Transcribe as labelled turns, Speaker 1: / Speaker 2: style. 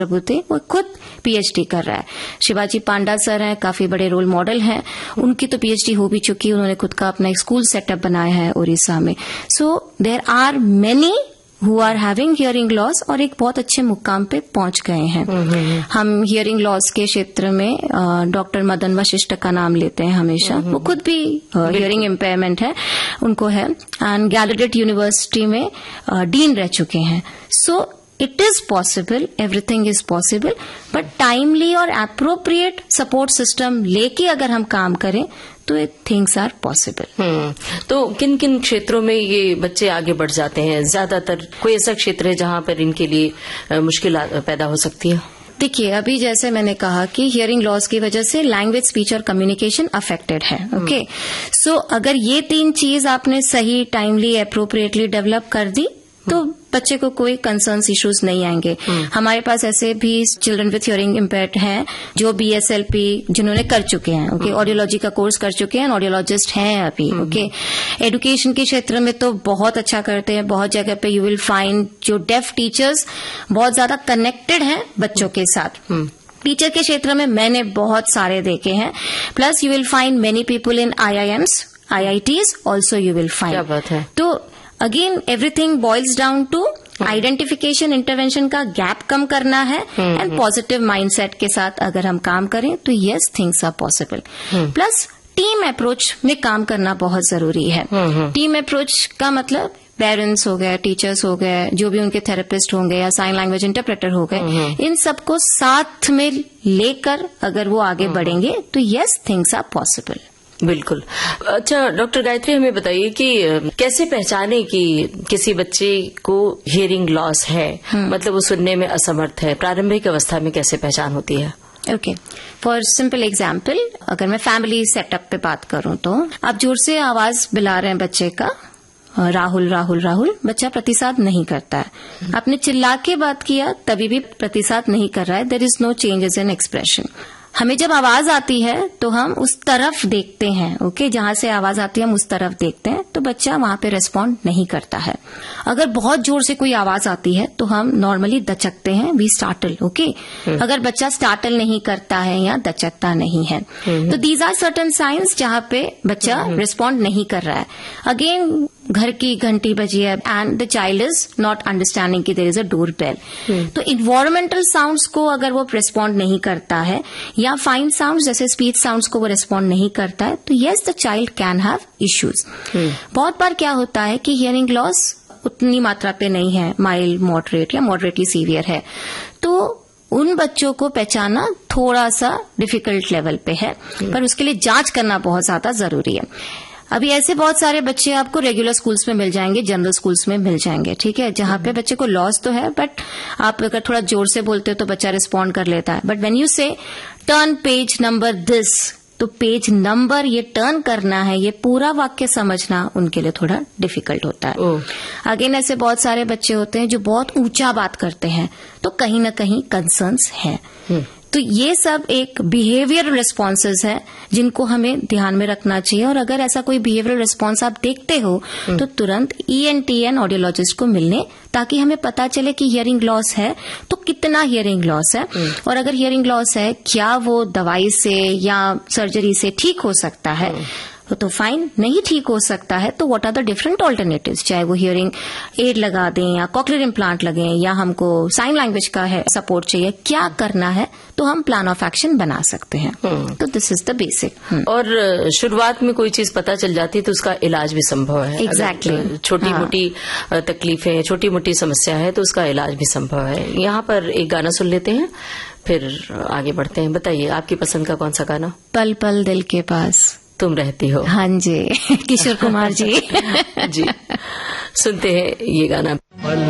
Speaker 1: प्रभुते, वो खुद पीएचडी कर रहा है। शिवाजी पांडा सर हैं, काफी बड़े रोल मॉडल हैं, उनकी तो पीएचडी हो भी चुकी है, उन्होंने खुद का अपना एक स्कूल सेटअप बनाया है उड़ीसा में। So there are many who are having hearing loss और एक बहुत अच्छे मुकाम पे पहुंच गए हैं। हम हियरिंग लॉस के क्षेत्र में डॉक्टर मदन वशिष्ठ का नाम लेते हैं हमेशा, वो खुद भी हियरिंग इम्पेयरमेंट है उनको है, एंड गैलाडेट यूनिवर्सिटी में डीन रह चुके हैं। So it is possible, everything is possible, but timely और एप्रोप्रिएट सपोर्ट सिस्टम लेके अगर हम काम करें तो थिंग्स आर पॉसिबल।
Speaker 2: तो किन किन क्षेत्रों में ये बच्चे आगे बढ़ जाते हैं? ज्यादातर कोई ऐसा क्षेत्र है जहां पर इनके लिए मुश्किल पैदा हो सकती है?
Speaker 1: देखिए, अभी जैसे मैंने कहा कि हियरिंग लॉस की वजह से लैंग्वेज, स्पीच और कम्युनिकेशन अफेक्टेड है। ओके, सो अगर ये 3 चीज आपने सही, टाइमली, अप्रोप्रिएटली डेवलप कर दी तो बच्चे को कोई कंसर्न्स इश्यूज नहीं आएंगे। हमारे पास ऐसे भी चिल्ड्रन विथ हियरिंग इम्पेयर्ड हैं जो बीएसएलपी जिन्होंने कर चुके हैं, ओके, ऑडियोलॉजी का कोर्स कर चुके हैं, ऑडियोलॉजिस्ट हैं अभी। ओके, एजुकेशन के क्षेत्र में तो बहुत अच्छा करते हैं। बहुत जगह पे यू विल फाइंड जो डेफ टीचर्स बहुत ज्यादा कनेक्टेड हैं बच्चों के साथ। टीचर के क्षेत्र में मैंने बहुत सारे देखे हैं। Plus you will find many people in IIMs, IITs also you will find.
Speaker 2: क्या बात है।
Speaker 1: तो again everything boils down to identification, intervention का गैप कम करना है, एंड पॉजिटिव माइंडसेट के साथ अगर हम काम करें तो yes, things are possible. Plus team approach में काम करना बहुत जरूरी है। टीम अप्रोच का मतलब पेरेंट्स हो गए, टीचर्स हो गए, जो भी उनके थेरेपिस्ट होंगे या साइन लैंग्वेज इंटरप्रेटर हो गए, इन सबको साथ में लेकर अगर वो आगे बढ़ेंगे तो यस, थिंग्स आर पॉसिबल।
Speaker 2: बिल्कुल। अच्छा डॉक्टर गायत्री, हमें बताइए कि कैसे पहचाने कि किसी बच्चे को हियरिंग लॉस है, मतलब वो सुनने में असमर्थ है? प्रारंभिक अवस्था में कैसे पहचान होती है?
Speaker 1: ओके, फॉर सिंपल एग्जाम्पल, अगर मैं फैमिली सेटअप पे बात करूं तो आप जोर से आवाज बुला रहे हैं बच्चे का, राहुल राहुल राहुल, बच्चा प्रतिसाद नहीं करता है। आपने चिल्ला के बात किया तभी भी प्रतिसाद नहीं कर रहा है, there is no changes in expression. हमें जब आवाज आती है तो हम उस तरफ देखते हैं, ओके, जहां से आवाज आती है हम उस तरफ देखते हैं, तो बच्चा वहां पे रेस्पॉन्ड नहीं करता है। अगर बहुत जोर से कोई आवाज आती है तो हम नॉर्मली दचकते हैं, वी स्टार्टल, ओके। अगर बच्चा स्टार्टल नहीं करता है या दचकता नहीं है तो दीज आर सर्टन साइंस जहां पे बच्चा रिस्पॉन्ड नहीं कर रहा है। अगेन घर की घंटी बजी है and the child is not understanding कि there is a door bell. तो इन्वायरमेंटल साउंड्स को अगर वो रिस्पॉन्ड नहीं करता है या फाइन साउंड्स जैसे स्पीच साउंड्स को वो रिस्पॉन्ड नहीं करता है तो yes, the child can have issues. बहुत बार क्या होता है कि हियरिंग लॉस उतनी मात्रा पे नहीं है, माइल्ड, मॉडरेट या मॉडरेटली सीवियर है, तो उन बच्चों को पहचानना थोड़ा सा डिफिकल्ट लेवल पे है, पर उसके लिए जांच करना बहुत ज्यादा जरूरी है। अभी ऐसे बहुत सारे बच्चे आपको रेगुलर स्कूल्स में मिल जाएंगे, जनरल स्कूल्स में मिल जाएंगे, ठीक है, जहां पे बच्चे को लॉस तो है, बट आप अगर थोड़ा जोर से बोलते हो तो बच्चा रिस्पॉन्ड कर लेता है। बट व्हेन यू से टर्न पेज नंबर दिस, तो पेज नंबर ये टर्न करना है, ये पूरा वाक्य समझना उनके लिए थोड़ा डिफिकल्ट होता है। अगेन ऐसे बहुत सारे बच्चे होते हैं जो बहुत ऊंचा बात करते हैं, तो कहीं ना कहीं कंसर्न्स हैं। तो ये सब एक बिहेवियर रिस्पॉन्सेज है जिनको हमें ध्यान में रखना चाहिए, और अगर ऐसा कोई बिहेवियर रिस्पॉन्स आप देखते हो तो तुरंत ENT एंड ऑडियोलॉजिस्ट को मिलने, ताकि हमें पता चले कि हियरिंग लॉस है तो कितना हियरिंग लॉस है, और अगर हियरिंग लॉस है क्या वो दवाई से या सर्जरी से ठीक हो सकता है, तो फाइन। नहीं ठीक हो सकता है तो what are the different alternatives, चाहे वो हियरिंग एड लगा दें या कॉक्लियर इम्प्लांट लगे या हमको साइन लैंग्वेज का है सपोर्ट चाहिए, क्या करना है, तो हम प्लान ऑफ एक्शन बना सकते हैं। तो दिस इज द बेसिक।
Speaker 2: और शुरुआत में कोई चीज पता चल जाती है तो उसका इलाज भी संभव है।
Speaker 1: एग्जैक्टली।
Speaker 2: छोटी मोटी तकलीफें, छोटी मोटी समस्या है तो उसका इलाज भी संभव है। यहाँ पर एक गाना सुन लेते हैं, फिर आगे बढ़ते हैं। बताइए आपकी पसंद का कौन सा गाना?
Speaker 1: पल पल दिल के पास
Speaker 2: तुम रहती हो।
Speaker 1: हाँ जी, किशोर कुमार जी।
Speaker 2: जी, सुनते हैं ये गाना।